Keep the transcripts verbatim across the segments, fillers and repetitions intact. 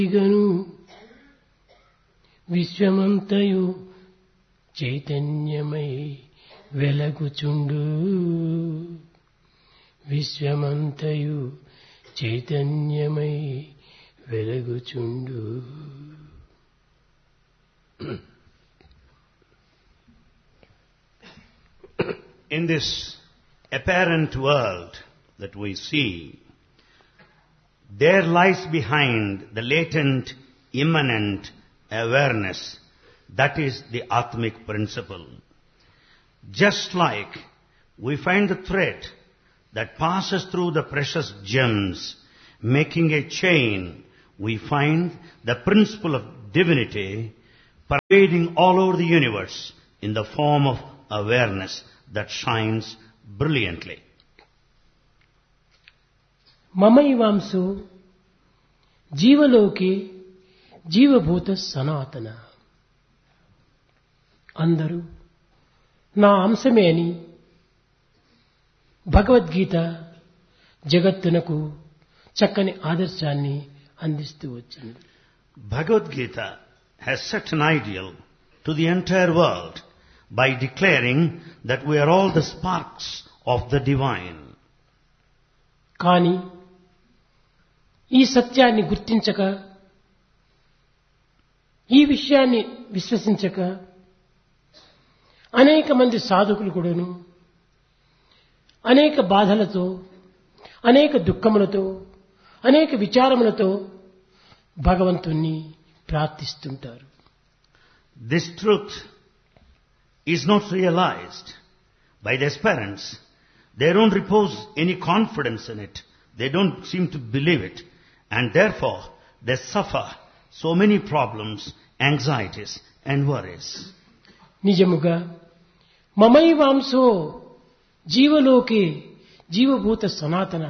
ఈగను విశ్వమంతయు చైతన్యమై వెలగుచుండు విశ్వమంతయు చైతన్యమై వెలగుచుండు. In this apparent world that we see, there lies behind the latent, immanent awareness. That is the Atmic principle. Just like we find the thread that passes through the precious gems, making a chain, we find the principle of divinity pervading all over the universe in the form of awareness that shines brilliantly. మమైవాంసో జీవలోకే జీవభూత సనాతన. అందరూ నా అంశమే అని భగవద్గీత జగత్తునకు చక్కని ఆదర్శాన్ని అందిస్తూ వచ్చింది. Bhagavad Gita has set an ideal to the entire world by declaring that we are all the sparks of the divine. కానీ ఈ సత్యాన్ని గుర్తించక, ఈ విషయాన్ని విశ్వసించక అనేక మంది సాధకులు కూడాను అనేక బాధలతో, అనేక దుఃఖములతో, అనేక విచారములతో భగవంతుణ్ణి ప్రార్థిస్తుంటారు. This truth is not realized by the aspirants. They don't repose any confidence in it. They don't seem to believe it. And therefore, they suffer so many problems, anxieties and worries. నిజముగా మమైవాంసో జీవలోకే జీవభూత సనాతన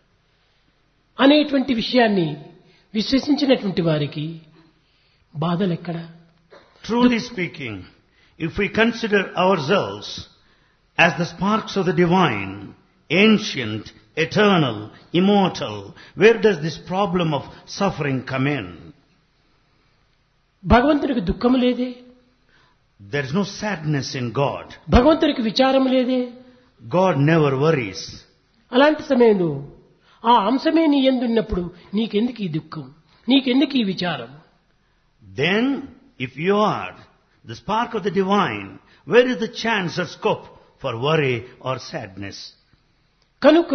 అనేటువంటి విషయాన్ని విశ్వసించినటువంటి వారికి బాధలెక్కడ? Truly speaking, if we consider ourselves as the sparks of the divine, ancient, eternal, immortal, where does this problem of suffering come in? భగవంతునికి దుఃఖం లేదే, There is no sadness in God. భగవంతునికి విచారం లేదే. God never worries. అలాంటి సమయంలో ఆ అంశమే నీ యందున్నప్పుడు నీకెందుకు ఈ దుఃఖం, నీకెందుకు ఈ విచారం? Then, if you are the spark of the divine, where is the chance or scope for worry or sadness? కనుక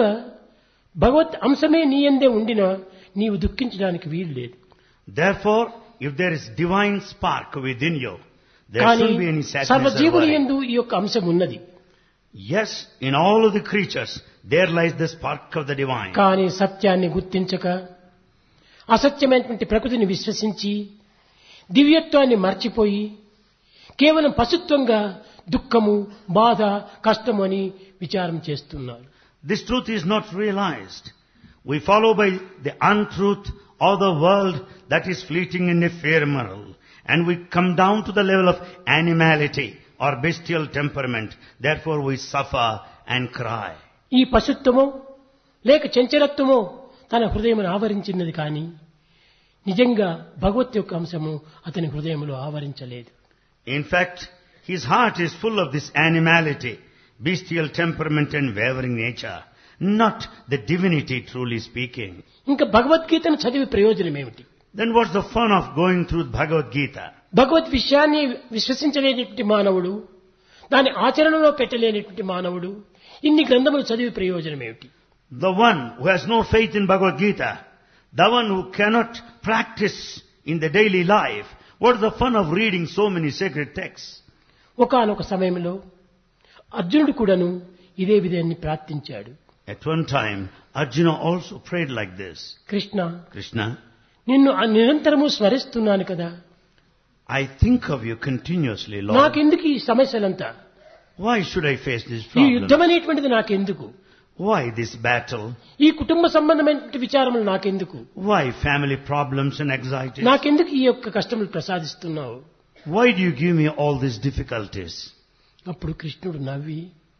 భగవత్ అంశమే నీ యందే ఉండినా నీవు దుఃఖించడానికి వీలు లేదు. Therefore, if there is divine spark within you, there కానీ shouldn't be any sadness or సర్వజీవుల worry. యందు ఈ యొక్క అంశం ఉన్నది. Yes, in all of the creatures, there lies the spark of the divine. కానీ సత్యాన్ని గుర్తించక అసత్యమైనటువంటి ప్రకృతిని విశ్వసించి దివ్యత్వాన్ని మర్చిపోయి కేవలం పశుత్వంగా దుఃఖము, బాధ, కష్టము అని విచారం చేస్తున్నారు. This truth is not realized. We follow by the untruth of the world that is fleeting and ephemeral, and we come down to the level of animality or bestial temperament. Therefore we suffer and cry. ఈ పశుత్వమో లేక చంచలత్వమో తన హృదయమును ఆవరించినది కానీ నిజంగా భగవత్ యొక్క అంశము అతని హృదయములో ఆవరించలేదు. In fact, his heart is full of this animality, bestial temperament and wavering nature, not the divinity truly speaking. ఇంకా భగవద్గీతను చదివి ప్రయోజనం ఏమిటి? Then what's the fun of going through Bhagavad Gita? భగవద్ విషయాన్ని విశ్వసించలేనటువంటి మానవుడు, దాని ఆచరణలో పెట్టలేనటువంటి మానవుడు ఇన్ని గ్రంథములు చదివి ప్రయోజనం ఏమిటి? The one who has no faith in Bhagavad Gita, the one who cannot practice in the daily life, what is the fun of reading so many sacred texts? ఒకానొక సమయంలో అర్జునుడు కూడాను ఇదే విధాన్ని ప్రార్థించాడు. At one time, Arjuna also prayed like this. Krishna, Krishna, నిన్ను నిరంతరము స్మరిస్తున్నాను కదా, I think of you continuously, Lord. నాకెందుకు ఈ సమస్యలంతా? Why should I face this ఈ problem? యుద్ధం అనేటువంటిది నాకెందుకు? Why this battle? ఈ కుటుంబ సంబంధమైనటువంటి విచారములు నాకెందుకు? Why family problems and anxieties? నాకెందుకు ఈ యొక్క కష్టములు ప్రసాదిస్తున్నావు? Why do you give me all these difficulties? అప్పుడు కృష్ణుడు నవ్వి,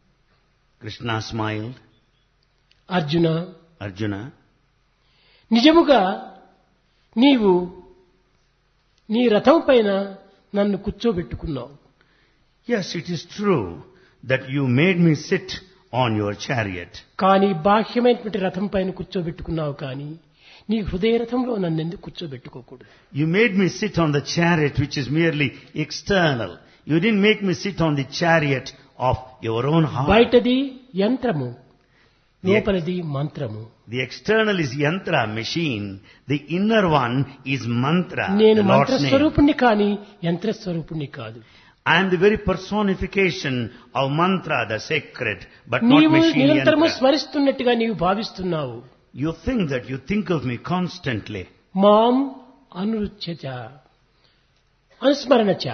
Krishna smiled. అర్జున, Arjuna, నిజముగా నీవు నీ రథం పైన నన్ను కూర్చోబెట్టుకున్నావు. Yes, it is true that you made me sit on your chariot. కానీ బాహ్యమైనటువంటి రథం పైన కూర్చోబెట్టుకున్నావు, కానీ నీ హృదయ రథంలో నన్ను ఎందుకు కూర్చోబెట్టుకోకూడదు? You made me sit on the chariot which is merely external. You didn't make me sit on the chariot of your own heart. బయటది యంత్రము, లోపలది మంత్రము. The external is yantra, machine. The inner one is mantra, నేను the Lord's name. మంత్రస్వరూపుణ్ణి కానీ యంత్రస్వరూపుణ్ణి కాదు. I am the very personification of mantra, the sacred, but not నీవు machine నిరంతరము yantra. స్మరిస్తున్నట్టుగా నీవు భావిస్తున్నావు. You think that you think of me constantly. మాం అనురుచ్యచ అనుస్మరణచ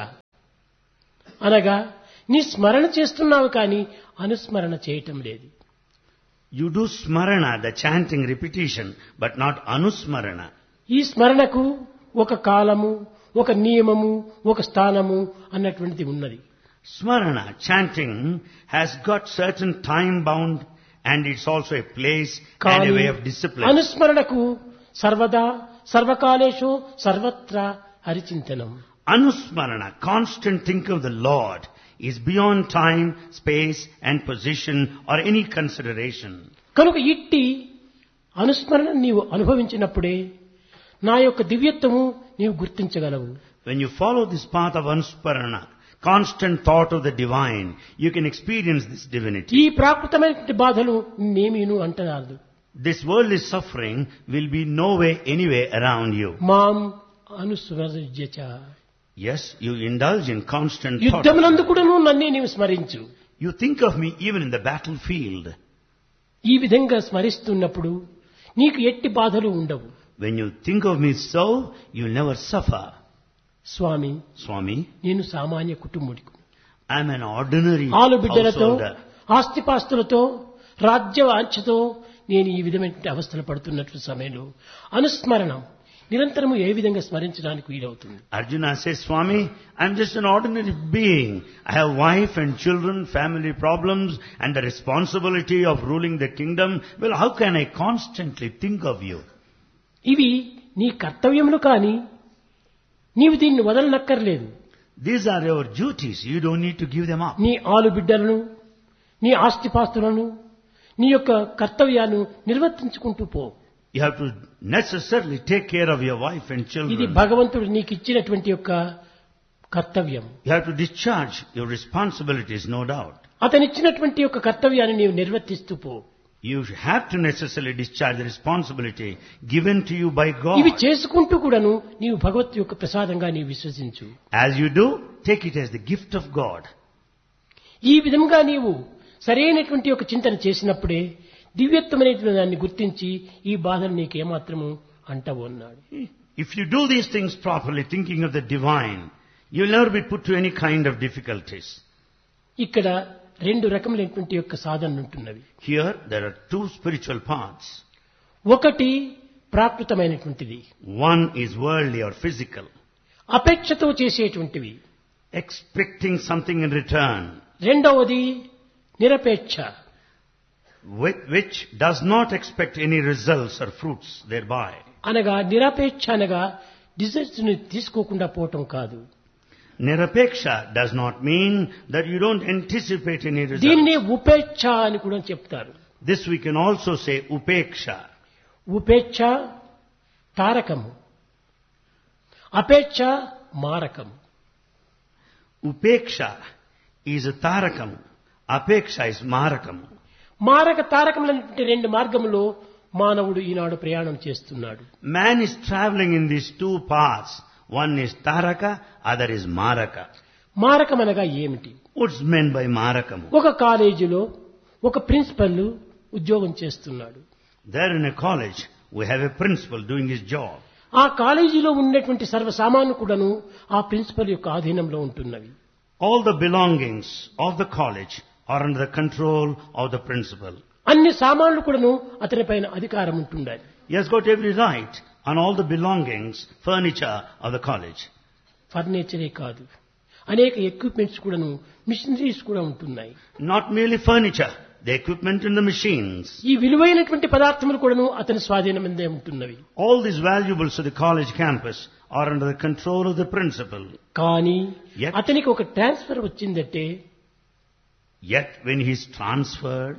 అనగా నీ స్మరణ చేస్తున్నావు కానీ అనుస్మరణ చేయటం లేదు. You do smarana, the chanting repetition, but not anusmarana. ఈ స్మరణకు ఒక కాలము, ఒక నియమము, ఒక స్థానము అన్నటువంటిది ఉన్నది. Smarana, chanting, has got certain time bound and it's also a place and కానీ a way of discipline. అనుస్మరణకు సర్వదా సర్వకాలేషు సర్వత్రా హరిచింతనం. Anusmarana, constant think of the Lord, is beyond time, space and position or any consideration. కనుక ఇట్టి అనుస్మరణ నీవు అనుభవించినప్పుడే నా యొక్క దివ్యత్వము నీవు గుర్తించగలవు. When you follow this path of anusmarana, constant thought of the divine, you can experience this divinity. ఈ ప్రాకృతమైనటువంటి బాధలు నేమీను అంటరాదు. This worldly suffering will be no way, anyway around you. మాం అనుస్మరజ్యచ Yes, you indulge in constant thought. యుద్ధమునందు కూడాను నన్నే నీవు స్మరించు. You think of me even in the battlefield. ఈ విధంగా స్మరిస్తున్నప్పుడు నీకు ఎట్టి బాధలు ఉండవు. When you think of me so, you'll never suffer. Swamy, Swami, నేను సామాన్య కుటుంబుడికి I'm an ordinary ఆలు బిడ్డలతో householder. ఆస్తిపాస్తులతో రాజ్య వాంఛతో నేను ఈ విధమైన అవస్థలు పడుతున్నటువంటి సమయంలో అనుస్మరణం నిరంతరము ఏ విధంగా స్మరించడానికి వీలవుతుంది? Arjuna says, Swami, I'm just an ordinary being. I have wife and children, family problems, and the responsibility of ruling the kingdom. Well, how can I constantly think of you? ఇవి నీ కర్తవ్యములు కానీ నీవు దీన్ని వదలనక్కర్లేదు. These are your duties. You don't need to give them up. నీ ఆలు బిడ్డలను, నీ ఆస్తిపాస్తులను, నీ యొక్క కర్తవ్యాన్ని నిర్వర్తించుకుంటూ పో. You have to necessarily take care of your wife and ఇది children. భగవంతుడు నీకు ఇచ్చినటువంటి యొక్క కర్తవ్యం. You have to discharge your responsibilities, no doubt. అతనిచ్చినటువంటి యొక్క కర్తవ్యాన్ని నీవు నిర్వర్తిస్తూ పో. You have to necessarily discharge the responsibility given to you by God. ఇవి చేసుకుంటూ కూడాను నీవు భగవత్ యొక్క ప్రసాదంగా నీవు విశ్వసించు. As you do, take it as the gift of God. ఈ విధంగా నీవు సరైనటువంటి ఒక చింతన చేసినప్పుడే దివ్యత్వమైనటువంటి దాన్ని గుర్తించి ఈ బాధను నీకేమాత్రము అంటవు అన్నాడు. If you do these things properly, thinking of the divine, you'll never be put to any kind of difficulties. ఇక్కడ రెండు రకములైనటువంటి యొక్క సాధనలు ఉంటున్నవి. Here, there are two spiritual paths. ఒకటి ప్రాకృతమైనటువంటిది, One is worldly or physical, అపేక్షతో చేసేటువంటివి. expecting something in return, రెండవది నిరపేక్ష, which which does not expect any results or fruits thereby. అనగా నిరపేక్ష అనగా desires ని తీసుకోకుండా పోవటం కాదు. Nirapeksha does not mean that you don't anticipate any results. దీన్ని ఉపేక్ష అని కూడా చెప్తారు. This we can also say upeksha. ఉపేక్ష తారకము, అపేక్ష మారకము. Upeksha is a tarakam. Apeksha is marakam. మారక తారకములైనటువంటి రెండు మార్గములో మానవుడు ఈనాడు ప్రయాణం చేస్తున్నాడు. Man is traveling in these two paths. One is taraka, other is maraka. మారకం అనగా ఏమిటి? What's meant by marakam? ఒక కాలేజీలో ఒక ప్రిన్సిపల్ ఉద్యోగం చేస్తున్నాడు. There in a college, we have a principal doing his job. ఆ కాలేజీలో ఉన్నటువంటి సర్వసామాన్లు కూడాను ఆ ప్రిన్సిపల్ యొక్క ఆధీనంలో ఉంటున్నవి. All the belongings of the college are under the control of the principal. అన్ని సామాన్లు కూడాను అతని పైన అధికారం ఉంటుండాలి. He has got every right on all the belongings, furniture of the college. ఫర్నిచరే కాదు, అనేక ఎక్విప్మెంట్స్ కూడాను, మిషనరీస్ కూడా ఉంటున్నాయి. Not merely furniture, the equipment and the machines. ఈ విలువైనటువంటి పదార్థములు కూడాను అతని స్వాధీనమందే ఉంటున్నవి. All these valuables of the college campus are under the control of the principal. కానీ Yet- అతనికి ఒక ట్రాన్స్ఫర్ వచ్చిందంటే Yet when he is transferred,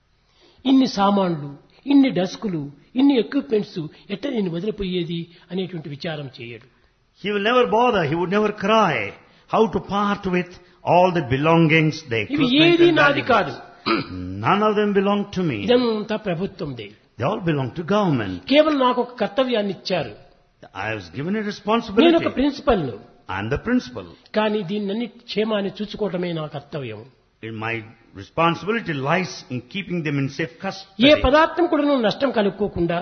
ఇన్ని సామాన్లు, ఇన్ని డస్కులు, ఇన్ని ఎక్విప్మెంట్స్ ఎట్ట నేను వదిలిపోయేది అనేటువంటి విచారం చేయడు. he will never bother, he would never cry how to part with all the belongings, the ఇవి equipment ఏది and నాది కాదు. valuables. None of them belong to me. ఇదంతా ప్రభుత్వందే. They all belong to government. కేవలం నాకు ఒక కర్తవ్యాన్ని ఇచ్చారు. I was given a నేను ఒక responsibility. ప్రిన్సిపల్ను. I am the principal. కానీ దీన్ని క్షేమాన్ని చూసుకోవటమే నా కర్తవ్యం. In my responsibility lies in keeping them in safe A custody. పదార్థం కూడా నువ్వు నష్టం కలుక్కోకుండా,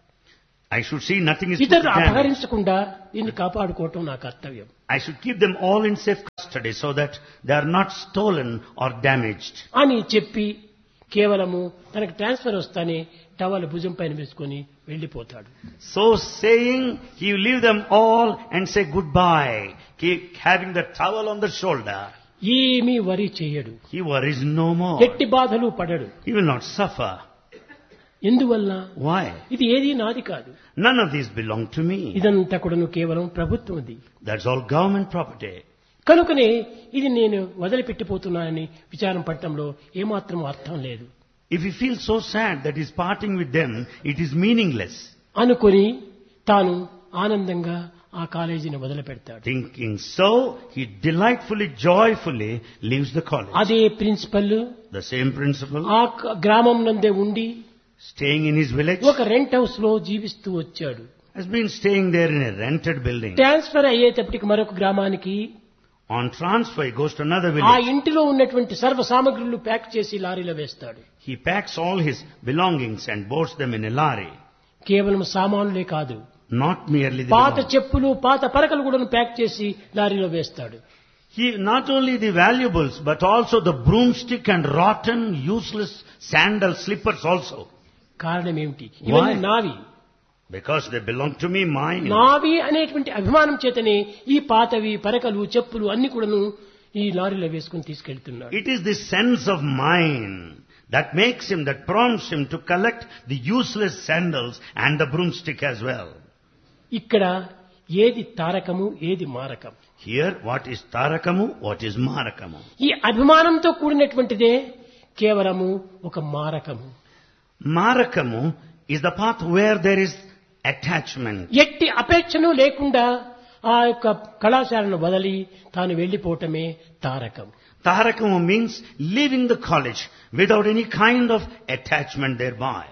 I should see nothing is put to ఇతరులు damage. అపహరించకుండా దీన్ని కాపాడుకోవటం నా కర్తవ్యం. I should keep them all in safe custody so that they are not stolen or damaged. అని చెప్పి కేవలము తనకు ట్రాన్స్ఫర్ వస్తానే టవల్ భుజం పైన వేసుకొని వెళ్ళిపోతాడు. So saying, he will leave them all and say goodbye, keep having the towel on the shoulder. ఏమీ వరి చేయడు. He worries no more. ఎట్టి బాధలు పడడు. He will not suffer. ఎందువల్ల? Why? ఇది ఏది నాది కాదు. None of these belong to me. ఇదంతా కూడాను కేవలం ప్రభుత్వంది. That's all government property. కనుకనే ఇది నేను వదిలిపెట్టిపోతున్నానని విచారం పడటంలో ఏమాత్రం అర్థం లేదు. If he feels so sad that he's parting with them, it is meaningless. అనుకొని తాను ఆనందంగా ఆ కాలేజీని వదిలిపెడతాడు. Thinking so, he delightfully, joyfully leaves the college. అదే ప్రిన్సిపల్ The same principal, ఆ క- గ్రామం నందే ఉండి staying in his village, ఒక రెంట్ హౌస్ లో జీవిస్తూ వచ్చాడు. has been staying there in a rented building. Transfer అయ్యేటప్పటికి మరొక గ్రామానికి On transfer, he goes to another ఆ village. ఇంటిలో ఉన్నటువంటి సర్వ సామగ్రులు ప్యాక్ చేసి లారీలో వేస్తాడు. He packs all his belongings and boards them in a lorry. కేవలం సామానులే కాదు, Not merely the పాత belongings. చెప్పులు, పాత పరకలు కూడా ప్యాక్ చేసి లారీలో వేస్తాడు. He, not only the valuables, but also the broomstick and rotten, useless sandal slippers also. కారణం ఏమిటి? ఇవన్నీ Why? నావి. Because they belong to me, mine. నావి అనేటువంటి అభిమానం చేతనే ఈ పాతవి పరకలు చెప్పులు అన్ని కూడాను ఈ లారీలో వేసుకుని తీసుకెళ్తున్నాడు. It is the sense of mine that makes him, that prompts him to collect the useless sandals and the broomstick as well. ఇక్కడ ఏది తారకము, ఏది మారకం? Here, what is tarakamu, what is marakamu? ఈ అభిమానంతో కూడినటువంటిదే కేవలము ఒక మారకము. Marakamu is the path where there is attachment. ఎట్టి అపేక్షను లేకుండా ఆ యొక్క కళాశాలను వదిలి తాను వెళ్లిపోవటమే Tarakam. Tarakamu means leaving the college without any kind of attachment thereby.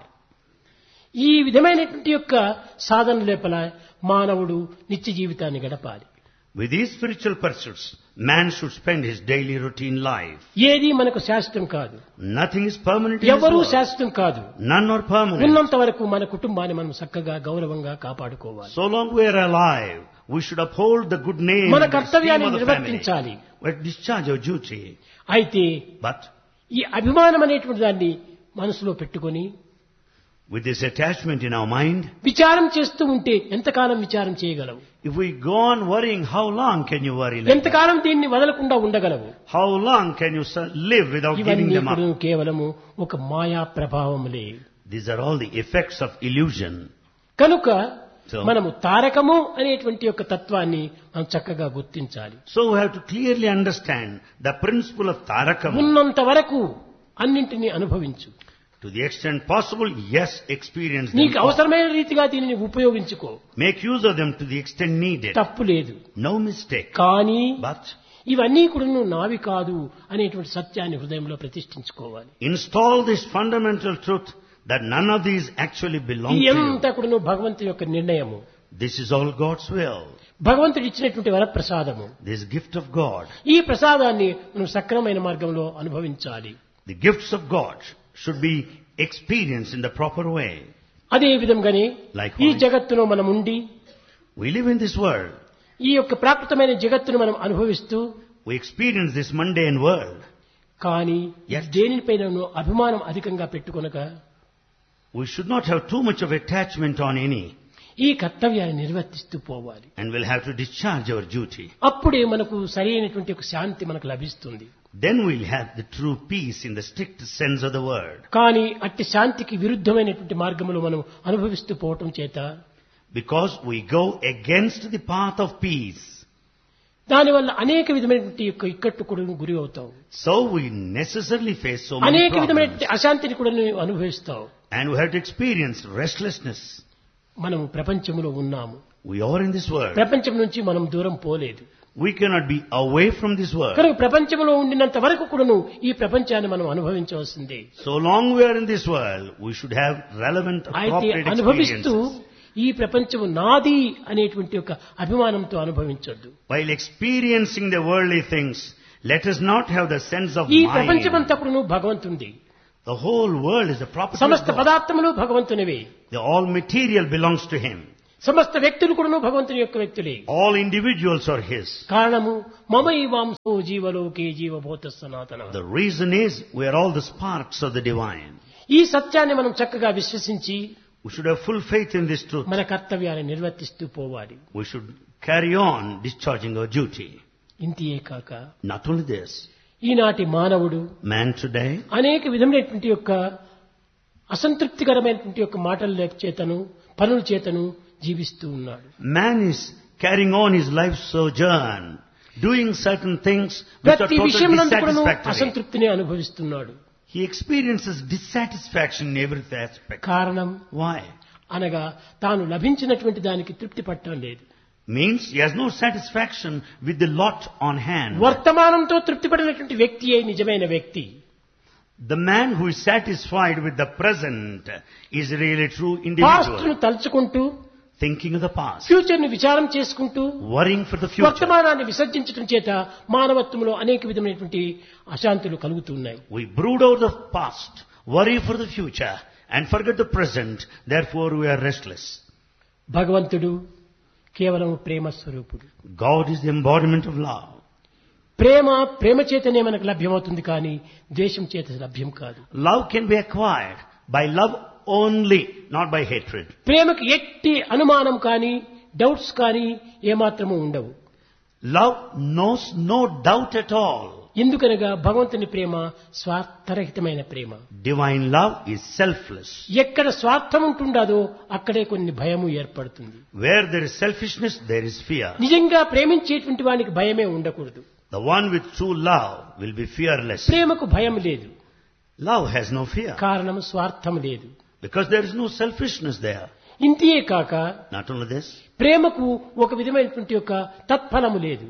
ఈ విధమైనటువంటి యొక్క సాధన లోపల మానవుడు నిత్య జీవితాన్ని గడపాలి. With these spiritual pursuits, man should spend his daily routine life. ఏది మనకు శాశ్వతం కాదు, Nothing is permanent in this ఎవరూ world. శాశ్వతం కాదు. None are permanent. ఉన్నంత వరకు మన కుటుంబాన్ని మనం చక్కగా గౌరవంగా కాపాడుకోవాలి. So long we are alive, we should uphold the good name మన and esteem కర్తవ్యాన్ని of the family. నిర్వర్తించాలి. We discharge our duty. అయితే But ఈ అభిమానం అనేటువంటి దాన్ని మనసులో పెట్టుకొని with this attachment in our mind, విచారం చేస్తూ ఉంటే ఎంతకాలం విచారం చేయగలవు? if we go on worrying, how long can you worry like that? ఎంతకాలం దీన్ని వదలకుండా ఉండగలవు? How long can you su- live without giving ఇవన్నీ them up? కూడా కేవలము ఒక మాయా ప్రభావములే. These are all the effects of illusion. కనుక So- మనము తారకము అనేటువంటి యొక్క తత్వాన్ని మనం చక్కగా గుర్తించాలి. So we have to clearly understand the principle of tarakam. ఉన్నంత వరకు అన్నింటినీ అనుభవించు. To the extent possible, yes, experience them. నీకు all. అవసరమైన రీతిగా దీనిని ఉపయోగించుకో, Make use of them to the extent needed. తప్పు లేదు. No mistake. కానీ But ఇవన్నీ కూడా నువ్వు నావి కాదు అనేటువంటి సత్యాన్ని హృదయంలో ప్రతిష్ఠించుకోవాలి. install this fundamental truth that none of these actually belong ఇది to you. ఎంత కూడా నువ్వు భగవంతుని యొక్క నిర్ణయము, This is all God's will. భగవంతుడు ఇచ్చినటువంటి వరప్రసాదము. This gift of God. ఈ ప్రసాదాన్ని మనం సక్రమైన మార్గంలో అనుభవించాలి. The gifts of God should be experienced in the proper way. అదే విధంగానే Likewise. ఈ జగత్తులో మనం ఉండి We live in this world. ఈ యొక్క ప్రాకృతమైన జగత్తును మనం అనుభవిస్తూ We experience this mundane world. కానీ Yes. దేనిపైన అభిమానం అధికంగా పెట్టుకొనక We should not have too much of attachment on any, ఈ కర్తవ్యాన్ని నిర్వర్తిస్తూ పోవాలి. and we'll have to discharge our duty. అప్పుడే మనకు సరైనటువంటి ఒక శాంతి మనకు లభిస్తుంది. then we'll have the true peace in the strict sense of the word. కానీ అట్టి శాంతికి విరుద్ధమైనటువంటి మార్గములు మనం అనుభవిస్తూ పోవటం చేత, Because we go against the path of peace, దానివల్ల అనేక విధమైనటువంటి యొక్క ఇక్కట్టు కూడా గురి అవుతావు, so we necessarily face so many అనేక problems. విధమైనటువంటి అశాంతిని కూడా నువ్వు అనుభవిస్తావు. And we have to experience restlessness. మనము ప్రపంచంలో ఉన్నాము. We are in this world. ప్రపంచం నుంచి మనం దూరం పోలేదు. We cannot be away from this world. కనుక ప్రపంచంలో ఉండినంత వరకు కూడాను ఈ ప్రపంచాన్ని మనం అనుభవించవలసిందే. So long we are in this world, we should have relevant, అయితే appropriate అనుభవిస్తూ experiences. ఈ ప్రపంచము నాది అనేటువంటి ఒక అభిమానంతో అనుభవించొద్దు. While experiencing the worldly things, let us not have the sense of ఈ mind. ప్రపంచమంతా కూడాను భగవంతునిది. The whole world is the property of సమస్త God. పదార్థములు భగవంతునివే. The all material belongs to Him. సమస్త వ్యక్తులు కూడాను భగవంతుని యొక్క వ్యక్తులే. All individuals are His. కారణము మమైవాంసో జీవలోకే జీవభూత సనాతన. The reason is we are all the sparks of the divine. ఈ సత్యాన్ని మనం చక్కగా విశ్వసించి We should have full faith in this truth. మన కర్తవ్యాన్ని నిర్వర్తిస్తూ పోవాలి. We should carry on discharging our duty. ఇంతియే కాక Not only this, ఈనాటి మానవుడు man today అనేక విధమైనటువంటి యొక్క అసంతృప్తికరమైనటువంటి యొక్క మాటల చేతను పనుల చేతను జీవిస్తూ ఉన్నాడు. Man is carrying on his life sojourn, doing certain things which are ప్రతి totally విషయంలో కూడాను dissatisfactory. అసంతృప్తిని అనుభవిస్తున్నాడు. He experiences dissatisfaction in every aspect. కారణం Why? అనగా తాను లభించినటువంటి దానికి తృప్తి పట్టడం లేదు. Means he has no satisfaction with the lot on hand. వర్తమానంతో తృప్తి పడినటువంటి వ్యక్తియే నిజమైన వ్యక్తి. The man who is satisfied with the present is really true past ను individual. తలుచుకుంటూ Thinking of the past, future ని విచారం చేసుకుంటూ worrying for the future. వర్తమానాన్ని విసర్జించడం చేత మానవత్వంలో అనేక విధమైనటువంటి అశాంతులు కలుగుతున్నాయి. We brood over the past, worry for the future, and forget the present. Therefore we are restless. భగవంతుడు కేవలం ప్రేమ స్వరూపుడు. God is the embodiment of love. ప్రేమ ప్రేమ చేతనే మనకు లభ్యమవుతుంది, కానీ ద్వేషం చేత లభ్యం కాదు. Love can be acquired by love only, not by hatred. ప్రేమకి ఎట్టి అనుమానం కానీ డౌట్స్ కానీ ఏమాత్రము ఉండవు. Love knows no doubt at all. ఎందుకనగా భగవంతుని ప్రేమ స్వార్థరహితమైన ప్రేమ. Divine love is selfless. ఎక్కడ స్వార్థం ఉంటుండదో అక్కడే కొన్ని భయము ఏర్పడుతుంది. Where there is selfishness, there is fear. నిజంగా ప్రేమించేటువంటి వానికి భయమే ఉండకూడదు. The one with true love will be fearless. ప్రేమకు భయం లేదు, Love has no fear కారణం స్వార్థం లేదు. because there is no selfishness there. ఇంతియే కాక Not only this, ప్రేమకు ఒక విధమైనటువంటి యొక్క తత్ఫలము లేదు.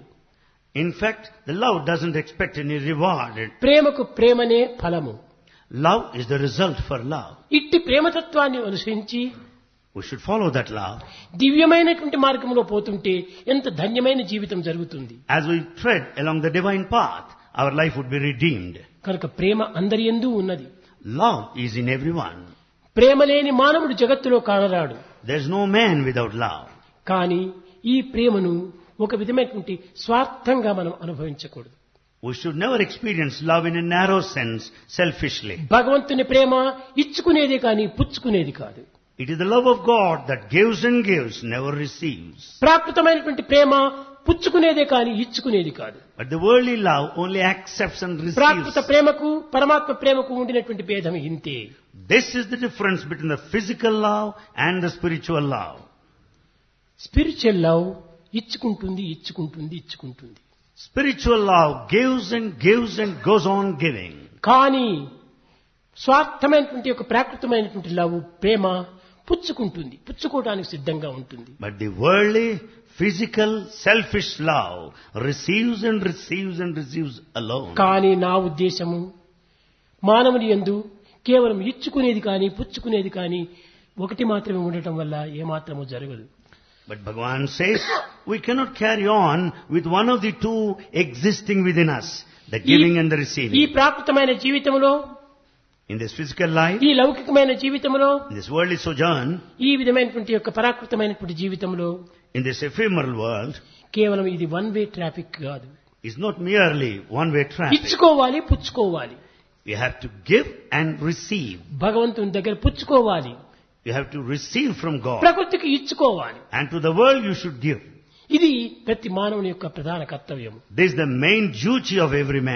in fact, the love doesn't expect any reward. ప్రేమకు ప్రేమనే ఫలము. Love is the result for love. ఇట్టి ప్రేమతత్వాన్ని అనుసరించి We should follow that love. దివ్యమైనటువంటి మార్గంలో పోతుంటే ఎంత ధన్యమైన జీవితం జరుగుతుంది. As we tread along the divine path, our life would be redeemed. కనుక ప్రేమ అందరి యందు ఉన్నది. Love is in everyone. ప్రేమ లేని మానవుడు జగత్తులో కానరాడు. There is no man without love. కానీ ఈ ప్రేమను ఒక విధమైనటువంటి స్వార్థంగా మనం అనుభవించకూడదు. We should never experience love in a narrow sense, selfishly. భగవంతుని ప్రేమ ఇచ్చుకునేదే కానీ పుచ్చుకునేది కాదు. It is the love of God that gives and gives, never receives. ప్రాకృతమైనటువంటి ప్రేమ పుచ్చుకునేదే కానీ ఇచ్చుకునేది కాదు. But the worldly love only accepts and receives. ప్రాకృత ప్రేమకు పరమాత్మ ప్రేమకు ఉండినటువంటి భేదం ఇంతే. This is the difference between the physical love and the spiritual love. Spiritual love ఇచ్చుకుంటుంది ఇచ్చుకుంటుంది ఇచ్చుకుంటుంది. Spiritual love gives and gives and goes on giving. కానీ స్వార్థమైనటువంటి ఒక ప్రాకృతమైనటువంటి love ప్రేమ పుచ్చుకుంటుంది, పుచ్చుకోవడానికి సిద్ధంగా ఉంటుంది. But the worldly, physical, selfish love receives and receives and receives alone. కానీ నా ఉద్దేశము మానవుని యందు కేవలం ఇచ్చుకునేది కానీ పుచ్చుకునేది కానీ ఒకటి మాత్రమే ఉండటం వల్ల ఏమాత్రము జరగదు. But Bhagavan says, we cannot carry on with one of the two existing within us, the giving and the ఈ receiving. ప్రాకృతమైన జీవితంలో, In this physical life, ఈ లౌకికమైన జీవితంలో, in this worldly sojourn, ఈ విధమైనటువంటి యొక్క పరాకృతమైనటువంటి జీవితంలో in this ephemeral world, కేవలం ఇది వన్ వే ట్రాఫిక్ కాదు. is not merely one-way traffic. ఇచ్చుకోవాలి, పుచ్చుకోవాలి. You have to give and receive. భగవంతుని దగ్గర పుచ్చుకోవాలి, You have to receive from God. ప్రకృతికి ఇచ్చుకోవాలి. And to the world you should give. ఇది ప్రతి మానవుని యొక్క ప్రధాన కర్తవ్యం. This is the main duty of every man.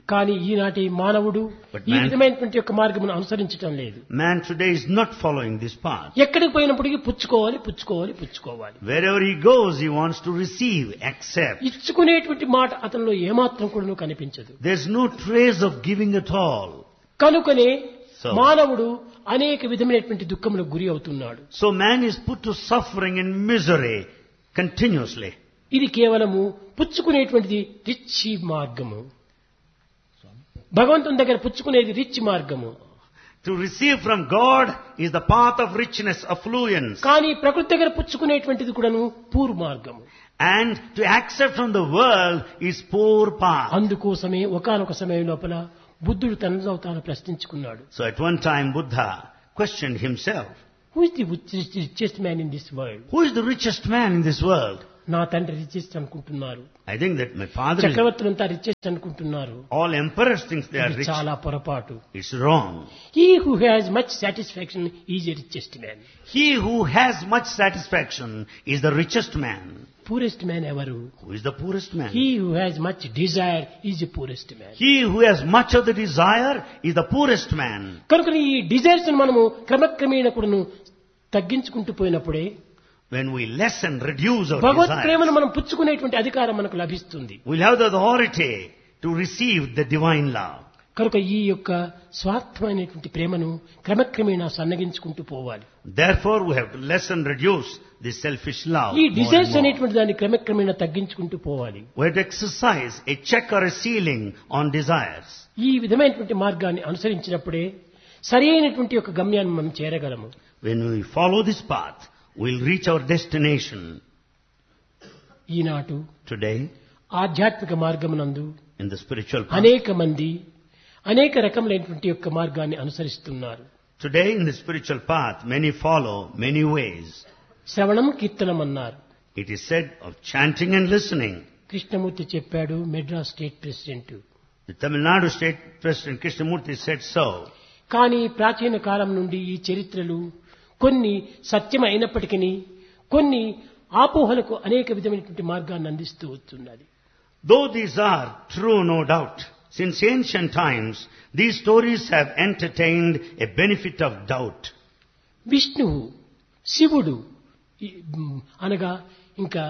కానీ ఈనాటి మానవుడు But ఈ man- విధమైనటువంటి యొక్క మార్గమును అనుసరించటం లేదు. Man today is not following this path. ఎక్కడికి పోయినప్పటికీ పుచ్చుకోవాలి పుచ్చుకోవాలి పుచ్చుకోవాలి. Wherever he goes, he wants to receive, accept. ఇచ్చుకునేటువంటి మాట అతనిలో ఏమాత్రం కూడా కనిపించదు. There's no trace of giving at all. కనుకనే So- మానవుడు అనేక విధమైనటువంటి దుఃఖములకు గురి అవుతున్నాడు. So man is put to suffering and misery continuously. ఇది కేవలము పుచ్చుకునేటువంటిది రిచ్ మార్గము. భగవంతుని దగ్గర పుచ్చుకునేది రిచ్ మార్గము. To receive from God is the path of richness, affluence. కానీ ప్రకృతి దగ్గర పుచ్చుకునేటువంటిది కూడాను పూర్ మార్గము. And to accept from the world is poor path. అందుకోసమే ఒకానొక సమయం లోపల బుద్ధుడు తనలో తాను ప్రశ్నించుకున్నాడు. So at one time Buddha questioned himself, who is the richest man in this world? who is the richest man in this world? నా తండ్రి richest అనుకుంటున్నారు, I think that my father is, చక్రవర్తులంతా richest అనుకుంటున్నారు. all emperors think they are ఇది rich. చాలా పొరపాటు. It's wrong. He who has much satisfaction is a richest man. He who has much satisfaction is the richest man. Poorest man ఎవరు? Who is the poorest man? He who has much Dzire is a poorest man. He who has much of the desire is the poorest man. కనుక ఈ desires మనము క్రమక్రమేణ కూడాను తగ్గించుకుంటూ పోయినప్పుడే When we lessen, reduce our Bhagwat desires, ప్రేమను మనం పుచ్చుకునేటువంటి అధికారం మనకు లభిస్తుంది. we'll have the authority to receive the divine love. కనుక ఈ యొక్క స్వార్థమైనటువంటి ప్రేమను క్రమక్రమేణా సన్నగించుకుంటూ పోవాలి. Therefore, we have to lessen, reduce this selfish love. ఈ more and డిజైర్స్ more. అనేటువంటి దాన్ని క్రమక్రమేణా తగ్గించుకుంటూ పోవాలి. We have to exercise a check or a ceiling on desires. ఈ విధమైనటువంటి మార్గాన్ని అనుసరించినప్పుడే సరి అయినటువంటి యొక్క గమ్యాన్ని మనం చేరగలము. When we follow this path, we'll reach our destination. Eenadu Today, ఆధ్యాత్మిక మార్గమునందు in the spiritual path, అనేక మంది అనేక రకములైనటువంటి యొక్క మార్గాన్ని అనుసరిస్తున్నారు. today in the spiritual path, many follow many ways. శ్రవణం కీర్తనం అన్నారు. It is said of chanting and listening. Krishnamurthy చెప్పాడు, Madras state president. The Tamil Nadu State President Krishnamurti said so. కానీ ప్రాచీన కాలం నుండి ఈ చరిత్రలు కొన్ని సత్యం అయినప్పటికీ కొన్ని ఆపోహలకు అనేక విధమైనటువంటి మార్గాన్ని అందిస్తూ వస్తున్నది. Though these are true, no doubt, since ancient times, these stories have entertained a benefit of doubt. విష్ణువు, శివుడు ఈ- మ్, అనగా ఇంకా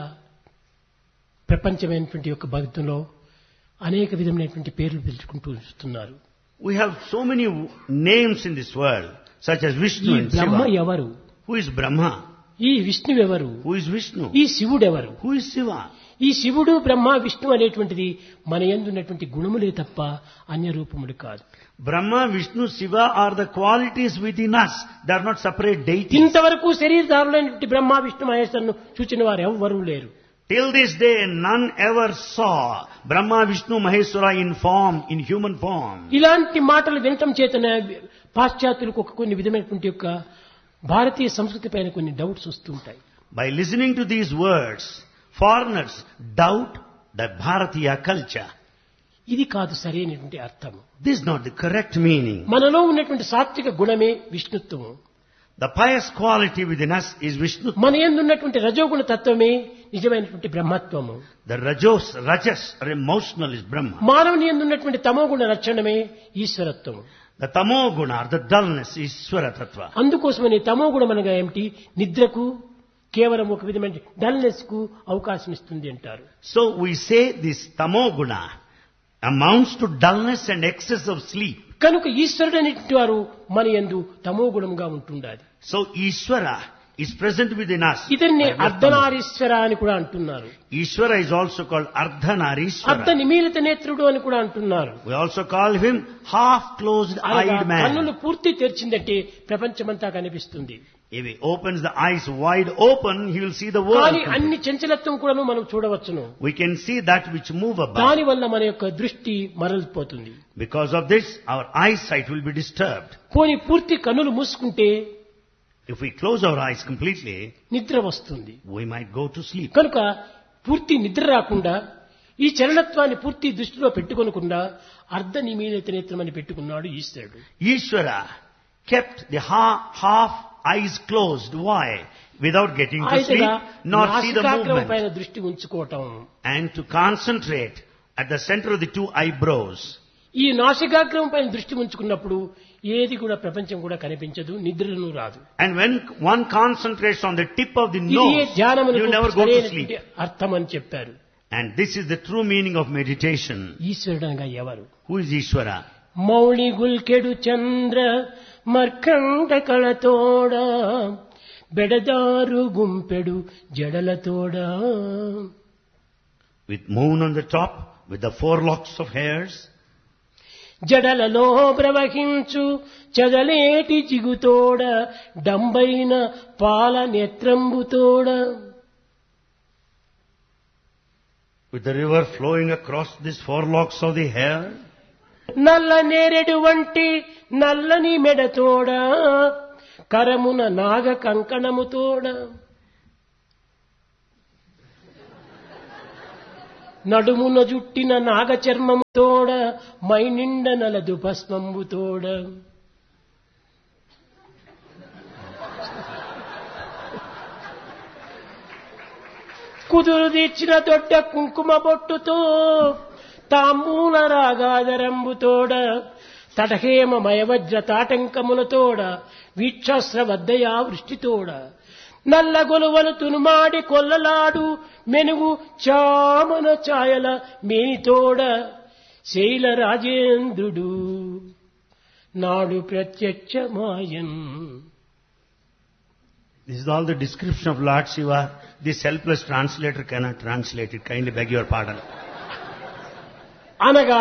ప్రపంచమైనటువంటి యొక్క భక్తుల్లో అనేక విధమైనటువంటి పేర్లు పిలుచుకుంటూ వస్తున్నారు. We have so many w- names in this world, such as ఈ Vishnu and బ్రహ్మ Shiva. ఎవరు? Who is Brahma? ఈ విష్ణువు ఎవరు? Who is Vishnu? ఈ శివుడు ఎవరు? Who is Shiva? ఈ శివుడు బ్రహ్మ విష్ణు అనేటువంటిది మన యందున్నటువంటి గుణములే తప్ప అన్య రూపములు కాదు. Brahma, Vishnu, Shiva are the qualities within us. They are not separate deities. ఇంతవరకు శరీరధారులైనటువంటి బ్రహ్మ విష్ణు మహేశ్వరును చూచిన వారు ఎవ్వరూ లేరు. Till this day, none ever saw Brahma, Vishnu, Maheshwara in form, in human form. ఇలాంటి మాటలు వినటం చేతన పాశ్చాత్యులకు ఒక కొన్ని విధమైనటువంటి యొక్క భారతీయ సంస్కృతి పైన కొన్ని డౌట్స్ వస్తుంటాయి. By listening to these words, foreigners doubt the Bharatiya culture. ఇది కాదు సరైనటువంటి అర్థం. This is not the correct meaning. మనలో ఉన్నటువంటి సాత్విక గుణమే విష్ణుత్వము. The pious quality within us is Vishnu. మన యందు ఉన్నటువంటి రజోగుణ తత్వమే నిజమైనటువంటి బ్రహ్మత్వము. The rajos, rajas or emotional is Brahma. మానవుని యందు ఉన్నటువంటి తమోగుణ లక్షణమే ఈశ్వరత్వము. The tamo guna or the dullness is Swara Tattva. అందుకోసమని తమోగుణం అనగా ఏమిటి? నిద్రకు కేవలం ఒక విధమైన డల్నెస్ కు అవకాశం ఇస్తుంది అంటారు. So we say this tamo guna amounts to dullness and excess of sleep. కనుక ఈశ్వరుడు అనేటువంటి వారు మన యందు తమోగుణంగా ఉంటుండాలి. So Ishvara is present within us. ఇతన్ని by way of tamo. Ardhanarishvara అని కూడా అంటున్నారు. Ishvara is also called అర్ధ Ardhanarishvara. నిమీలిత నేత్రుడు అని కూడా అంటున్నారు. We also call him half-closed అనగా eyed కన్నులు man. పూర్తి తెరిచిందంటే ప్రపంచమంతా కనిపిస్తుంది. If he opens the eyes wide open, he will see the world. కానీ completely. అన్ని చంచలత్వం కూడాను మనం చూడవచ్చును. We can see that which move about. దాని వల్ల మన యొక్క దృష్టి మరలిపోతుంది. Because of this, our eyesight will be disturbed. పోని పూర్తి కన్నులు మూసుకుంటే If we close our eyes completely, నిద్ర వస్తుంది. we might go to sleep. కనుక పూర్తి నిద్ర రాకుండా ఈ చలనత్వాన్ని పూర్తి దృష్టిలో పెట్టుకొనకుండా అర్ధ నిమీలిత నేత్రం అని పెట్టుకున్నాడు ఈశ్వరుడు. Ishvara kept the ha- half eyes closed. Why? Without getting to ఆయనగా sleep, nor see the నాసికాగ్రం movement. పైన దృష్టి ఉంచుకోవటం. And to concentrate at the center of the two eyebrows. ఈ నాసికాగ్రం పైన దృష్టి ఉంచుకున్నప్పుడు ఏది కూడా ప్రపంచం కూడా కనిపించదు, నిద్రను రాదు. And when one concentrates on the tip of the ఇది nose, ధ్యానమునకు you never go to sleep. సరైనటువంటి అర్థం అని చెప్పారు. And this is the true meaning of meditation. ఈశ్వరుడు అనగా ఎవరు? Who is Ishvara? Mouli గుల్కెడు Chandra మర్కండ కళతోడ బెడదారు గుంపెడు జడలతోడ. With moon on the top, with the four locks of hairs, జడలలో ప్రవహించు చదలేటి జిగుతోడ డంబైన పాల నేత్రంబుతోడ. with the river flowing across these four locks of the hair, నల్ల నేరెడు వంటి నల్లని మెడతోడ కరమున నాగ కంకణముతోడ. నడుమున జుట్టిన నాగ చర్మముతోడ మైనిండ నలదు భస్మంబుతోడ. కుదురు తీర్చిన దొడ్డ కుంకుమ బొట్టుతో తాంబూల రాగాదరంబుతోడ తటహేమ మయవజ్ర తాటంకములతోడ వీక్షాస్రవద్దయా వృష్టితోడ నల్ల గొలువలు తునుమాడి కొల్లలాడు మెనుగు చామన ఛాయల మేనితోడ శైల రాజేంద్రుడు నాడు ప్రత్యక్షమాయన్. this is all the description of Lord Shiva. This helpless translator cannot translate it. Kindly beg your pardon. అనగా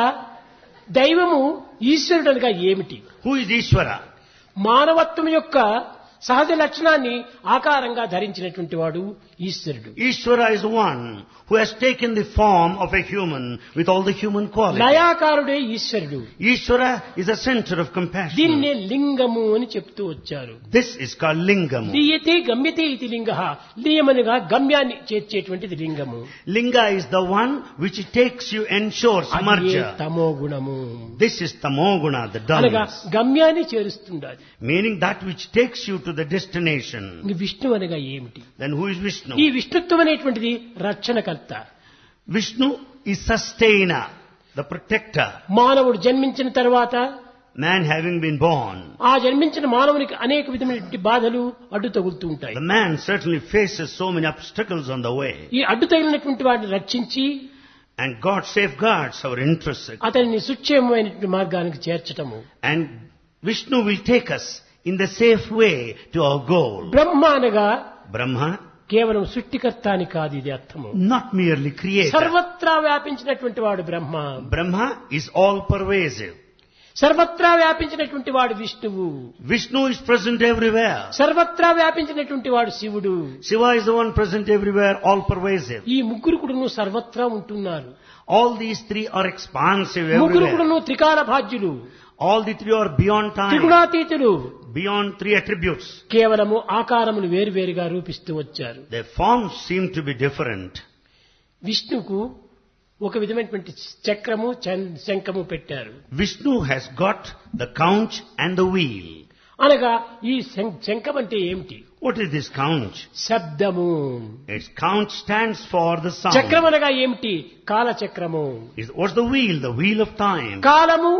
దైవము ఈశ్వరుడు అనగా ఏమిటి? Who is Ishvara? మానవత్వం యొక్క సహజ లక్షణాన్ని ఆకారంగా ధరించినటువంటి వాడు ఈశ్వరుడు. Ishvara is one who has taken the form of a human with all the human qualities. లయాకారుడే ఈశ్వరుడు. Ishvara is a center of compassion. దీన్నే లింగము అని చెప్తూ వచ్చారు. This is called Lingamu. లీయతే గమ్యతే ఇది లింగః. లీయమనగా గమ్యాన్ని చేర్చేటువంటిది లింగము. Linga is the one which takes you, ensures అదే merger. తమో గుణము. This is tamoguna, the అనగా dullness. గమ్యాన్ని చేరుస్తుండాలి. Meaning that which takes you to the destination. ఇంక విష్ణు అనగా ఏమిటి? Then who is Vishnu? ఈ విష్ణుత్వం అనేటువంటిది రక్షణకర్త. Vishnu is sustainer, the protector. మానవుడు జన్మించిన తర్వాత Man having been born, ఆ జన్మించిన మానవునికి అనేక విధమైనటువంటి బాధలు అడ్డు తగులుతూ ఉంటాయి. the man certainly faces so many obstacles on the way. ఈ అడ్డు తగిలినటువంటి వాటిని రక్షించి And God safeguards our interests. అతనిని సుక్షేమమైనటువంటి మార్గానికి చేర్చటము. And Vishnu will take us in the safe way to our goal. బ్రహ్మ అనగా Brahma, కేవలం సృష్టికర్త అని కాదు ఇది అర్థము. not merely creator. సర్వత్రా వ్యాపించినటువంటి వాడు బ్రహ్మ. Brahma is all pervasive. సర్వత్రా వ్యాపించినటువంటి వాడు విష్ణువు. Vishnu is present everywhere. సర్వత్రా వ్యాపించినటువంటి వాడు శివుడు. Shiva is the one present everywhere, all pervasive. ఈ ముగ్గురు కూడాను సర్వత్రా ఉంటున్నారు. All these three are expansive ముగ్గురు everywhere. కూడాను త్రికాల భాజ్యులు, All the three are beyond time, త్రిగుణాతీతులు. beyond three attributes. కేవలము ఆకారములు వేరువేరుగా రూపిస్తూ వచ్చారు. Their forms seem to be different. విష్ణుకు ఒక విధమైనటువంటి చక్రము చం- శంఖము పెట్టారు. Vishnu has got the conch and the wheel. అనగా ఈ శం- శంఖం అంటే ఏమిటి? What is this conch? శబ్దము. Its conch stands for the sound. చక్రం అనగా ఏమిటి? కాలచక్రము. Is- What's the wheel? The wheel of time. కాలము.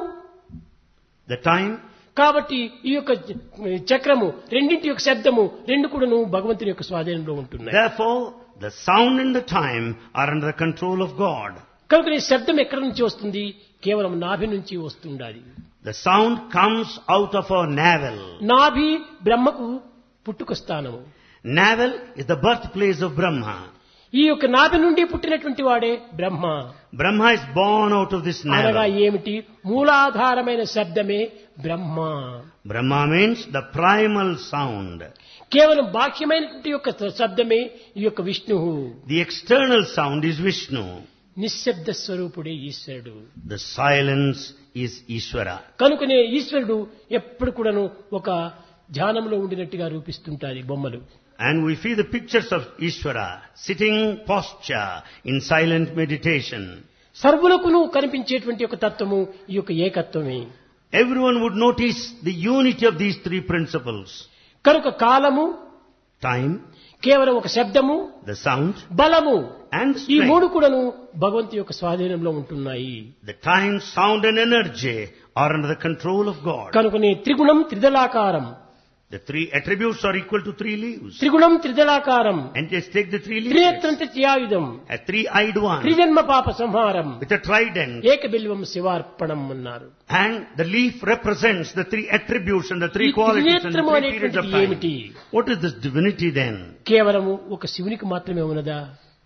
The time. కాబట్టి ఈ యొక్క చక్రము రెండింటి యొక్క శబ్దము రెండు కూడాను భగవంతుని యొక్క స్వాధీనంలో ఉంటున్నాయి. Therefore, the sound and the time are under the control of God. కనుక ఈ శబ్దం ఎక్కడి నుంచి వస్తుంది? కేవలం నాభి నుంచి వస్తుండాలి. The sound comes out of our navel. నాభి బ్రహ్మకు పుట్టుక స్థానము. Navel is the birthplace of Brahma. ఈ యొక్క నాభి నుండి పుట్టినటువంటి వాడే బ్రహ్మ. Brahma is born out of this అనగా navel. ఏమిటి? మూలాధారమైన శబ్దమే బ్రహ్మ. Brahma means the primal sound. కేవలం బాహ్యమైనటువంటి యొక్క శబ్దమే ఈ యొక్క విష్ణువు. The external sound is Vishnu. నిశ్శబ్ద స్వరూపుడే ఈశ్వరుడు. The silence is Ishvara. కనుకనే ఈశ్వరుడు ఎప్పుడు కూడాను ఒక ధ్యానంలో ఉండినట్టుగా రూపిస్తుంటారు ఈ బొమ్మలు. And we see the pictures of Ishvara sitting posture in silent meditation. సర్వులకును కనిపించేటువంటి ఒక తత్వము ఈ యొక్క ఏకత్వమే. Everyone would notice the unity of these three principles. కనుక కాలము, Time, కేవలం ఒక శబ్దము, the sound, బలము, and ఈ strength. మూడు కూడాను భగవంతు యొక్క స్వాధీనంలో ఉంటున్నాయి. The time, sound and energy are under the control of God. కనుకనే త్రిగుణం త్రిదళాకారం, The three attributes are equal to three leaves. త్రిగుణం త్రిదళాకారం, And just take the three leaves. త్రినేత్రం త్రియాయుధం, A three-eyed one త్రిజన్మ పాప సంహారం, with a trident. ఏకబిల్వం శివార్పణం అన్నారు. And the leaf represents the three attributes and the three ఈ qualities and the త్రినేత్రము three periods of అనేటువంటిది ఏమిటి? time. What is this divinity then? కేవలము ఒక శివునికి మాత్రమే ఉన్నదా?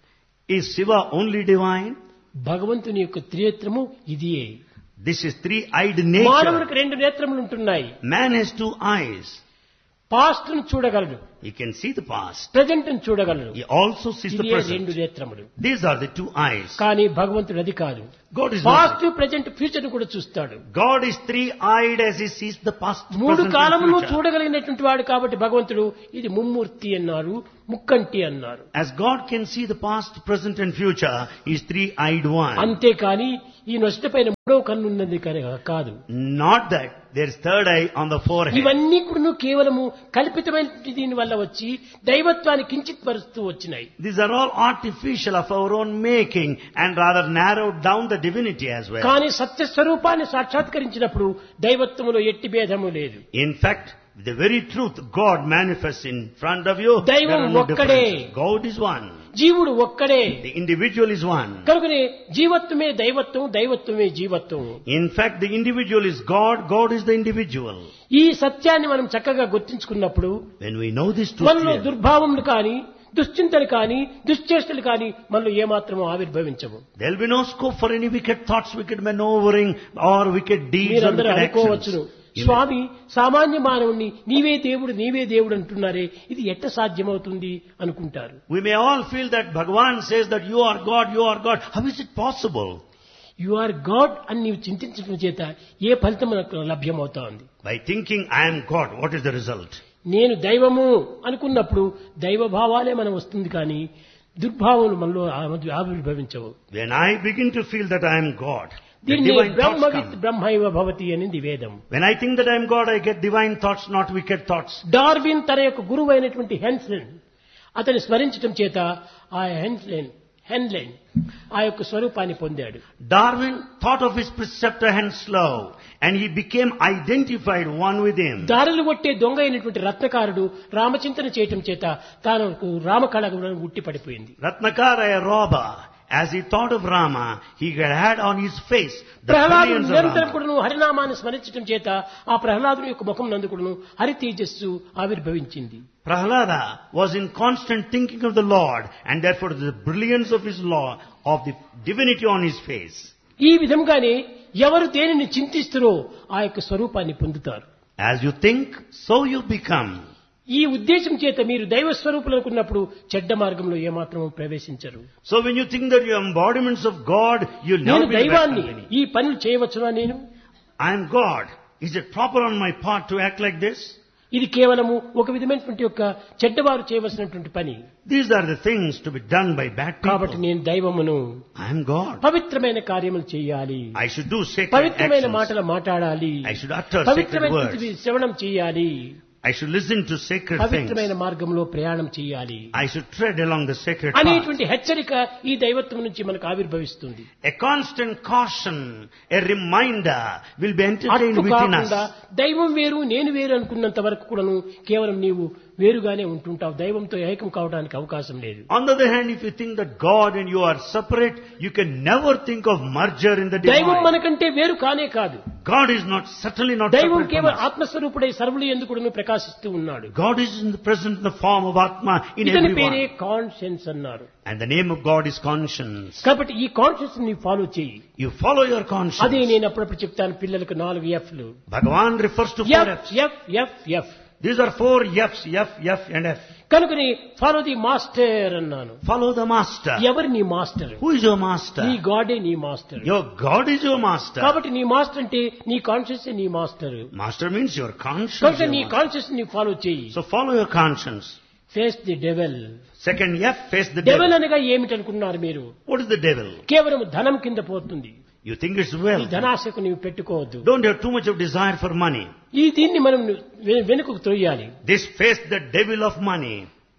Is Shiva only divine? భగవంతుని యొక్క త్రినేత్రము ఇదియే. This is three-eyed nature. మానవునికి రెండు నేత్రములు ఉంటున్నాయి. Man has two eyes. Past ను చూడగలడు, He can see the past. Present ను చూడగలడు. He also sees the ఇవే రెండు present. నేత్రములు. These are the two eyes. కానీ భగవంతుడు అది కాదు. God is past, not. Present, future ను కూడా చూస్తాడు. God is three-eyed as He sees the past, మూడు present కాలమును and future. చూడగలిగినటువంటి వాడు కాబట్టి భగవంతుడు ఇది ముమ్మూర్తి అన్నారు, ముక్కంటి అన్నారు. As God can see the past, present and future, He is three-eyed one. అంతేకాని ఈ నొసటి పైన మూడవ కన్ను ఉన్నది కానీ కాదు. Not that there is third eye on the forehead. ఇవన్నీ కూడా కేవలము కల్పితమైన దీని వల్ల వచ్చి దైవత్వాన్ని కించిత్ పరుస్తూ వచ్చినాయి. These are all artificial of our own making and rather narrowed down the divinity as well. కానీ సత్య స్వరూపాన్ని సాక్షాత్కరించినప్పుడు దైవత్వములో ఎట్టి భేదము లేదు. In fact, the very truth God manifests in front of you. There దైవం are no ఒక్కడే. differences. God is one. జీవుడు ఒక్కడే. The individual is one. కనుకనే జీవత్వమే దైవత్వం, దైవత్వమే జీవత్వం. In fact, the individual is God, God is the individual. ఈ సత్యాన్ని మనం చక్కగా గుర్తించుకున్నప్పుడు When we know this truth మనలో clearly, దుర్భావములు కానీ, దుశ్చింతలు కానీ, దుశ్చేష్టలు కానీ మనలో ఏమాత్రము ఆవిర్భవించవు. there will be no scope for any wicked thoughts, wicked maneuvering or wicked deeds or మీరందరూ wicked అనుకోవచ్చును, actions. స్వామి సామాన్య మానవుణ్ణి నీవే దేవుడు నీవే దేవుడు అంటున్నారే, ఇది ఎట్ట సాధ్యమవుతుంది అనుకుంటారు. We may all feel that Bhagavan says that you are God, you are God. How is it possible? You are God అని నీవు చింతించడం చేత ఏ ఫలితం మనకు లభ్యమవుతోంది? By thinking I am God, what is the result? నేను దైవము అనుకున్నప్పుడు దైవ భావాలే మనం వస్తుంది కానీ దుర్భావములు మనలో ఆవి- ఆవిర్భవించవు. When I begin to feel that I am God, the దీన్ని divine thoughts బ్రహ్మవిత్ come. బ్రహ్మైవ భవతి అనేది వేదం. When I think that I am God, I get divine thoughts, not wicked thoughts. Darwin తన యొక్క గురువు అయినటువంటి హెన్స్లెన్ అతని స్మరించడం చేత ఆ హెన్స్లెన్ హెన్లెన్ ఆ యొక్క స్వరూపాన్ని పొందాడు. Darwin thought of his preceptor Henslow and he became identified one with him. దారులు కొట్టే దొంగ అయినటువంటి రత్నకారుడు రామచింతన చేయటం చేత తాను రామకళ ఉట్టి పడిపోయింది. Ratnakara, a robber, as he thought of Rama, he had on his face the ప్రహ్లాదుడు brilliance of నిరంతరం Rama. కూడాను హరినామాన్ని స్మరించడం చేత ఆ ప్రహ్లాదుని యొక్క ముఖం నందు కూడాను హరి తేజస్సు ఆవిర్భవించింది. Prahlada was in constant thinking of the Lord and therefore the brilliance of his law, of the divinity on his face. ఈ విధంగానే ఎవరు దేనిని చింతిస్తారో ఆ యొక్క స్వరూపాన్ని పొందుతారు. As you think, so you become. ఈ ఉద్దేశం చేత మీరు దైవ స్వరూపులు అనుకున్నప్పుడు చెడ్డ మార్గంలో ఏమాత్రం ప్రవేశించరు. So when you think that you are embodiments of God, you'll never నేను be the best దైవాన్ని company. ఈ పనులు చేయవచ్చునా? నేను I am God. Is it proper on my part to act like this? ఇది కేవలము ఒక విధమైనటువంటి యొక్క చెడ్డవారు చేయవలసినటువంటి పని. These are the things to be done by bad కాబట్టి people. నేను దైవమును I am God. పవిత్రమైన కార్యములు చేయాలి, I should do sacred పవిత్రమైన actions. మాటలు మాట్లాడాలి, I should utter sacred పవిత్రమైన words. శ్రవణం చేయాలి, I should listen to sacred పవిత్రమైన things. మార్గంలో ప్రయాణం చేయాలి I should tread along the sacred path. అనేటువంటి హెచ్చరిక ఈ దైవత్వం నుంచి మనకు ఆవిర్భవిస్తుంది. A constant caution, a reminder will be entertained అట్లు within కాకుండా us. దైవం వేరు నేను వేరు అనుకున్నంత వరకు కూడాను కేవలం నీవు వేరుగానే ఉంటుంటావు. దైవంతో ఏకం కావడానికి అవకాశం లేదు. On the other hand, if you think that God and you are separate, you can never think of merger in the దైవం divine. మనకంటే వేరు కానే కాదు. God is not, certainly not దైవం separate from కేవలం us. ఆత్మస్వరూపుడై సర్వులు ఎందుకు ప్రకాశిస్తూ ఉన్నాడు. God is in the present in the form of Atma in ఇతని పేరే everyone. కాన్షియన్స్ అన్నారు. And the name of God is conscience. కాబట్టి ఈ కాన్షియన్స్ ని ఫాలో చేయి. You follow your అదే conscience. నేను అప్పుడప్పుడు చెప్తాను పిల్లలకు నాలుగు ఎఫ్లు. Bhagavan refers to four F F's. F F F These are four F's, F, F and F. కనుకని ఫాలో ది మాస్టర్ అన్నాను. Follow the master. ఎవరు నీ master? Who is your master? నీ గాడే నీ master. Your God is your master. కాబట్టి నీ master అంటే నీ కాన్షియస్ నీ master. Master means your conscience. కనుక your నీ master. కాన్షియస్ ని ఫాలో చేయి. So follow your conscience. Face the devil. Second F, face the devil devil. అనగా ఏమిటనుకున్నారు మీరు? What is the devil? కేవలం ధనం కింద పోతుంది. You think it's ఈ wealth. ధనాశకు నీవు పెట్టుకోవద్దు. Don't have too much of desire for money. ఈ దీన్ని మనం వె- వెనుకకు తొయ్యాలి. This face the devil of money.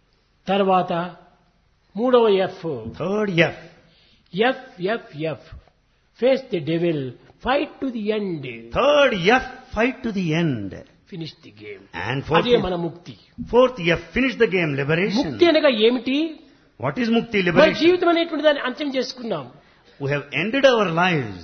తర్వాత మూడవ F. Third F. F F F face the devil, fight to the end. Third F, fight to the end. Finish the game. And fourth, అదే మన ముక్తి. fourth F, finish the game, liberation. ముక్తి అనగా ఏమిటి? What is mukti, మన liberation? జీవితం అనేటువంటి దాన్ని అంత్యం చేసుకున్నాం We have ended our lives.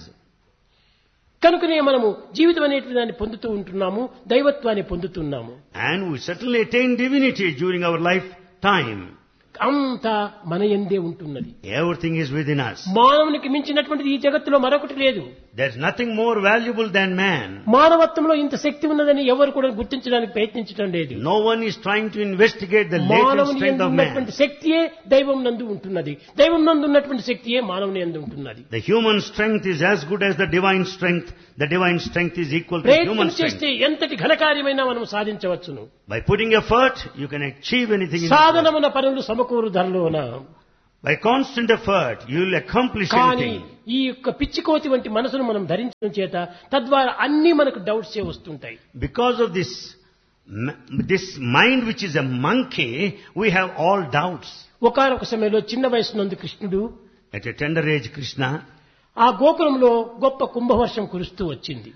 కనుకనే మనము జీవితం అనేటువంటి దాన్ని పొందుతూ ఉంటున్నాము, దైవత్వాన్ని పొందుతున్నాము. And we certainly attain divinity during our lifetime. అంతా మన యందే ఉంటున్నది. Everything is within us. మానవునికి మించినటువంటిది ఈ జగత్తులో మరొకటి లేదు. There's nothing more valuable than man. మానవత్వంలో ఇంత శక్తి ఉన్నదని ఎవరు కూడా గుర్తించడానికి ప్రయత్నించడం లేదు. No one is trying to investigate the latent మానవుని strength యందు of man. ఉన్నటువంటి శక్తియే దైవం నందు ఉంటున్నది, దైవం నందు ఉన్నటువంటి శక్తియే మానవుని యందు ఉంటున్నది. The human strength is as good as the divine strength. The divine strength is equal to ప్రయత్నం human చేస్తే strength. ఎంతటి ఘనకార్యమైనా మనం సాధించవచ్చును. By putting effort, you can achieve anything in this world. సాధనమున పనులు సమకూరు ధరలోన. By constant effort, you will accomplish కానీ anything. ఈ యొక్క పిచ్చికోతి వంటి మనసును మనం ధరించడం చేత తద్వారా అన్ని మనకు డౌట్స్ ఏ వస్తుంటాయి. Because of this, m- this mind which is a monkey, we have all doubts. ఒకానొక సమయంలో చిన్న వయసు నందు కృష్ణుడు At a tender age, Krishna ఆ గోకులంలో గొప్ప కుంభవర్షం కురుస్తూ వచ్చింది.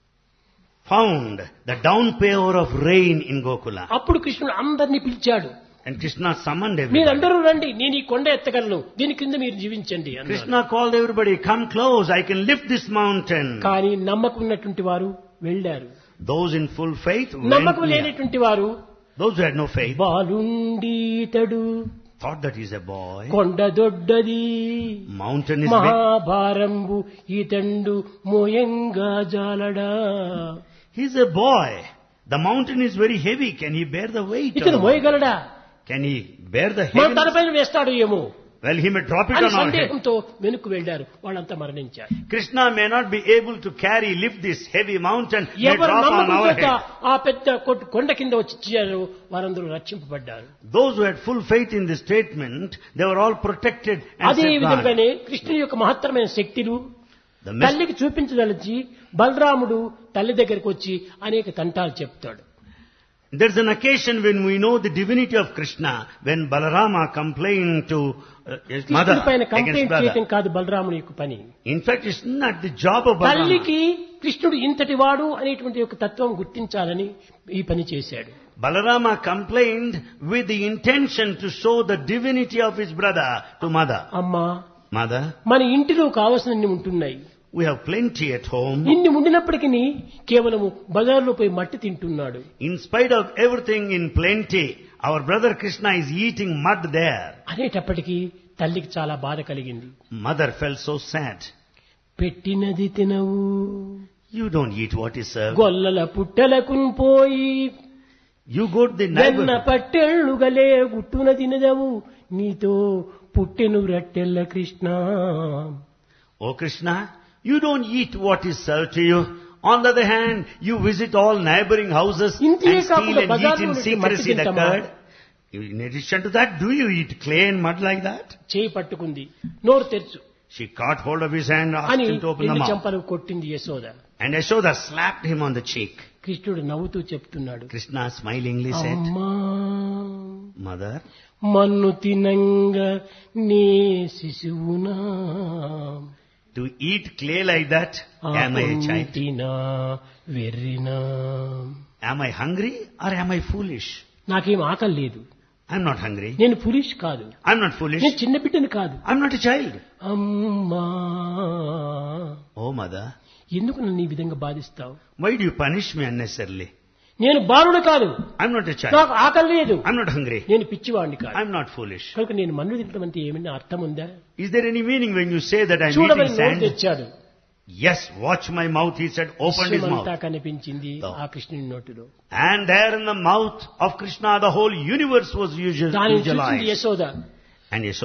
found the downpour of rain in Gokula. అప్పుడు కృష్ణుడు అందరినీ పిలిచాడు. And Krishna summoned everybody. మీరందరూ రండి, నేను ఈ కొండ ఎత్తగలను, దీని కింద మీరు జీవించండి అన్నాడు. Krishna called everybody, come close, I can lift this mountain. కానీ నమ్మకం ఉన్నటువంటి వారు వెళ్ళారు. Those in full faith went నమ్మకం near. లేనటువంటి వారు Those who had no faith బాలుండీతడు thought that he's a boy. కొండ దొడ్డది Mountain is big. మహాభారంబు ఈతండు మోయంగా జాలడా. He's a boy. The mountain is very heavy. Can he bear the weight? of ఇతను the mountain? మోయగలడా? Can he bear the మన heaviness? తలపైన వేస్తాడు ఏమో Well, he may drop it అని on our head. సందేహంతో వెనుక్కు వెళ్ళారు. వాళ్ళంతా మరణించారు. Krishna may not be able to carry, lift this heavy mountain, may ఎవరు drop on నమ్మకం our చేత head. ఆ పెద్ద కొట్టు- కొండ కింద వచ్చి చేరారో వారందరూ రక్షింపబడ్డారు. Those who had full faith in this statement, they were all protected and అదే safeguarded. విధంగానే కృష్ణుని యొక్క మహత్తరమైన శక్తులు The mess- తల్లికి చూపించదలిచి బలరాముడు తల్లి దగ్గరికి వచ్చి అనేక తంటాలు చెప్తాడు. There's an occasion when we know the divinity of Krishna, when Balarama complained to uh, his mother కృష్ణుడి పైన against కంప్లైంట్ brother. చేయటం కాదు బలరాముని యొక్క పని. In fact, it's not the job of Balarama. తల్లికి కృష్ణుడు ఇంతటి వాడు అనేటువంటి యొక్క తత్వం గుర్తించాలని ఈ పని చేశాడు. Balarama complained with the intention to show the divinity of his brother to mother. అమ్మా, Mother, మన ఇంటిలో కావలసినన్ని ఉంటున్నాయి. we have plenty at home. ఇన్ని ఉండినప్పటికీ కేవలము బజార్లో పోయి మట్టి తింటున్నాడు. In spite of everything in plenty, our brother Krishna is eating mud there. అనేటప్పటికీ తల్లికి చాలా బాధ కలిగింది. Mother felt so sad. పెట్టినది తినవు, You don't eat what is served. గొల్లల పుట్టలకు పోయి You go to the వెన్న neighbor. పట్టెళ్ళుగలే గుట్టున తినదవు, నీతో పుట్టెను రట్టెల్ల Krishna. Oh Krishna, you don't eat what is served to you. On the other hand, you visit all neighboring houses ఇంతే and steal కాకుండా and eat బజార్లో in నుండి secrecy మట్టి the తింటామా? curd. In addition to that, do you eat clay and mud like that? చేయి పట్టుకుంది, నోరు తెరుచు She caught hold of his hand and asked అని him to open the రెండు mouth. చెంపలు కొట్టింది Yashoda. And Yashoda slapped him on the cheek. కృష్ణుడు నవ్వుతూ చెప్తున్నాడు, Krishna smilingly said, అమ్మా Mother, మన్ను తినంగ నీ శిశువునా to eat clay like that, am I a child? తినా వెర్రినా. Am I hungry or am I foolish? నాకేం ఆకలి లేదు, I'm not hungry. నేను పులిష్ కాదు, I'm not foolish. నేను చిన్న బిడ్డని కాదు. I'm not a child. అమ్మా, Oh mother, ఎందుకు నన్ను ఈ విధంగా బాధిస్తావు? why do you punish me unnecessarily? నేను బాలుడు కాదు, I'm not a child. నాకు ఆకలి లేదు, I'm not hungry. నేను పిచ్చివాడిని కాదు. I'm not foolish. కనుక నేను మన్ను తినడం అంటే ఏమైనా అర్థం ఉందా? Is there any meaning when you say that I'm చూడమని eating నోరు sand? తెచ్చాడు. Yes, watch my mouth, he said, opened his విశ్వమంతా mouth. కనిపించింది Oh. ఆ కృష్ణుని నోటిలో. And there in the mouth of Krishna, the whole universe was usual, దానిని చూసింది visualized. యశోద. And Yashoda